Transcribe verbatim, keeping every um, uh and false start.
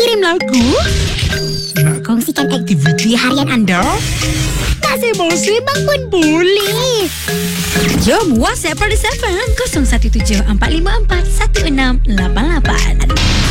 kirim lagu? Nak kongsikan aktiviti harian anda? Tak sembang-sembang pun boleh. Jom WhatsApp Pardes F M kosong satu tujuh empat lima empat satu enam lapan lapan.